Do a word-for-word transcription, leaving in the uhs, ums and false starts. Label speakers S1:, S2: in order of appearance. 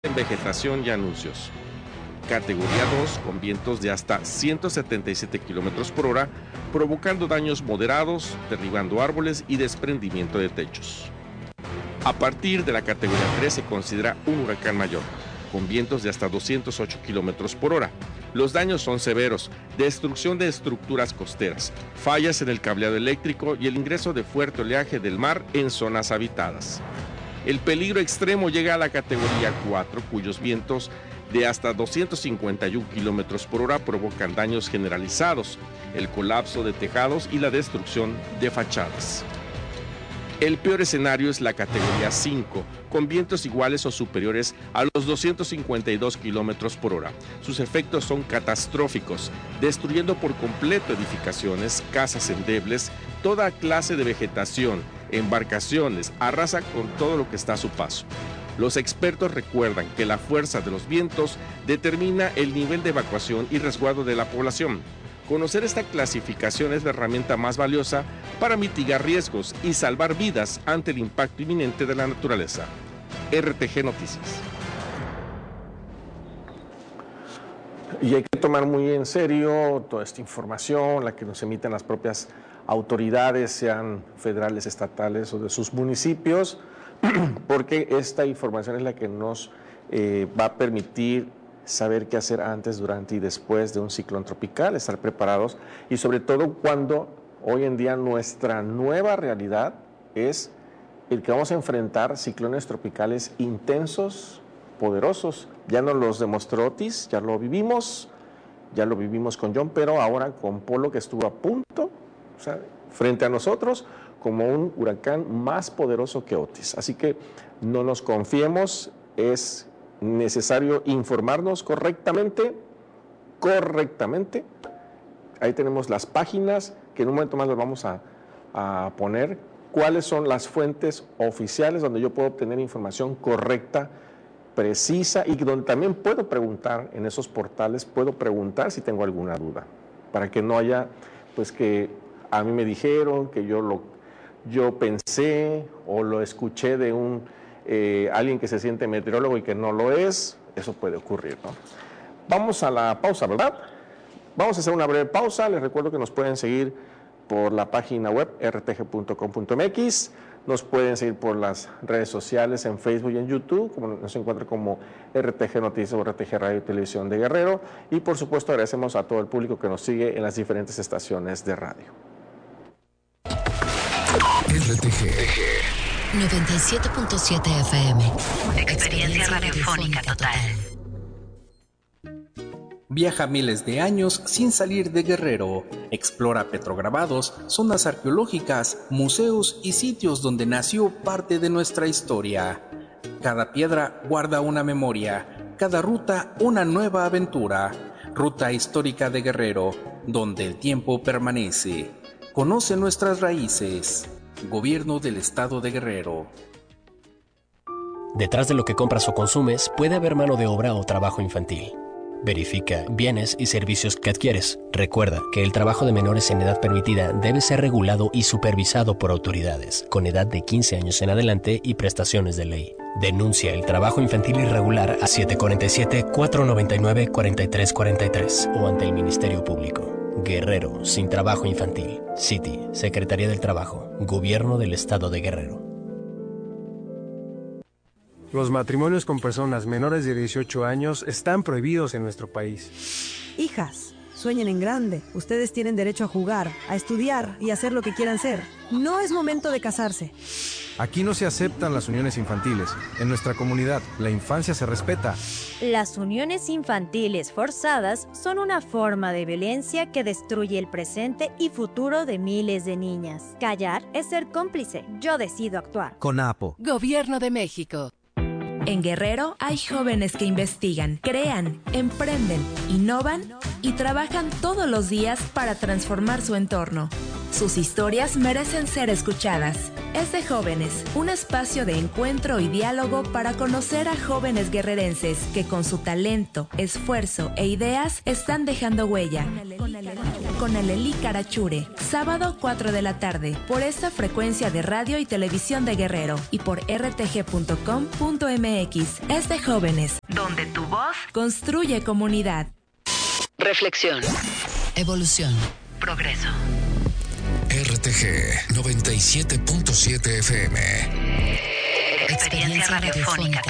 S1: en vegetación y anuncios. Categoría dos, con vientos de hasta ciento setenta y siete kilómetros por hora, provocando daños moderados, derribando árboles y desprendimiento de techos. A partir de la categoría tres se considera un huracán mayor, con vientos de hasta doscientos ocho kilómetros por hora. Los daños son severos: destrucción de estructuras costeras, fallas en el cableado eléctrico y el ingreso de fuerte oleaje del mar en zonas habitadas. El peligro extremo llega a la categoría cuatro, cuyos vientos de hasta doscientos cincuenta y uno kilómetros por hora provocan daños generalizados, el colapso de tejados y la destrucción de fachadas. El peor escenario es la categoría cinco, con vientos iguales o superiores a los doscientos cincuenta y dos kilómetros por hora. Sus efectos son catastróficos, destruyendo por completo edificaciones, casas endebles, toda clase de vegetación, embarcaciones, arrasa con todo lo que está a su paso. Los expertos recuerdan que la fuerza de los vientos determina el nivel de evacuación y resguardo de la población. Conocer esta clasificación es la herramienta más valiosa para mitigar riesgos y salvar vidas ante el impacto inminente de la naturaleza. R T G Noticias. Y hay que tomar muy en serio toda esta información, la que nos emiten las propias autoridades, sean federales, estatales o de sus municipios, porque esta información es la que nos eh, va a permitir saber qué hacer antes, durante y después de un ciclón tropical, estar preparados, y sobre todo cuando hoy en día nuestra nueva realidad es el que vamos a enfrentar ciclones tropicales intensos, poderosos. Ya nos los demostró Otis, ya lo vivimos, ya lo vivimos con John, pero ahora con Polo, que estuvo a punto, o sea, frente a nosotros, como un huracán más poderoso que Otis. Así que no nos confiemos, es necesario informarnos correctamente, correctamente. Ahí tenemos las páginas, que en un momento más las vamos a, a poner, cuáles son las fuentes oficiales donde yo puedo obtener información correcta, precisa, y donde también puedo preguntar en esos portales, puedo preguntar si tengo alguna duda, para que no haya, pues, que a mí me dijeron, que yo lo yo pensé o lo escuché de un eh, alguien que se siente meteorólogo y que no lo es. Eso puede ocurrir, ¿no? Vamos a la pausa, ¿verdad? Vamos a hacer una breve pausa. Les recuerdo que nos pueden seguir por la página web r t g punto com punto m x, nos pueden seguir por las redes sociales en Facebook y en YouTube, como nos encuentran como R T G Noticias o R T G Radio y Televisión de Guerrero, y por supuesto agradecemos a todo el público que nos sigue en las diferentes estaciones de radio.
S2: R T G
S3: noventa y siete punto siete F M.
S4: Experiencia radiofónica total.
S5: Viaja miles de años sin salir de Guerrero. Explora petrograbados, zonas arqueológicas, museos y sitios donde nació parte de nuestra historia. Cada piedra guarda una memoria, cada ruta una nueva aventura. Ruta histórica de Guerrero, donde el tiempo permanece. Conoce nuestras raíces. Gobierno del Estado de Guerrero.
S6: Detrás de lo que compras o consumes puede haber mano de obra o trabajo infantil. Verifica bienes y servicios que adquieres. Recuerda que el trabajo de menores en edad permitida debe ser regulado y supervisado por autoridades con edad de quince años en adelante y prestaciones de ley. Denuncia el trabajo infantil irregular a siete cuatro siete, cuatro nueve nueve, cuatro tres cuatro tres o ante el Ministerio Público. Guerrero sin trabajo infantil. City, Secretaría del Trabajo, Gobierno del Estado de Guerrero.
S7: Los matrimonios con personas menores de dieciocho años están prohibidos en nuestro país.
S8: Hijas, sueñen en grande. Ustedes tienen derecho a jugar, a estudiar y a hacer lo que quieran ser. No es momento de casarse.
S7: Aquí no se aceptan las uniones infantiles. En nuestra comunidad, la infancia se respeta.
S9: Las uniones infantiles forzadas son una forma de violencia que destruye el presente y futuro de miles de niñas. Callar es ser cómplice. Yo decido actuar.
S10: CONAPO.
S3: Gobierno de México.
S11: En Guerrero hay jóvenes que investigan, crean, emprenden, innovan y trabajan todos los días para transformar su entorno. Sus historias merecen ser escuchadas. Es de Jóvenes, un espacio de encuentro y diálogo para conocer a jóvenes guerrerenses que con su talento, esfuerzo e ideas están dejando huella. Con Alelí Carachure, sábado cuatro de la tarde, por esta frecuencia de radio y televisión de Guerrero y por r t g punto com punto m x. Es de Jóvenes,
S4: donde tu voz
S11: construye comunidad.
S3: Reflexión. Evolución.
S4: Progreso.
S2: R T G noventa y siete punto siete F M.
S4: Experiencia radiofónica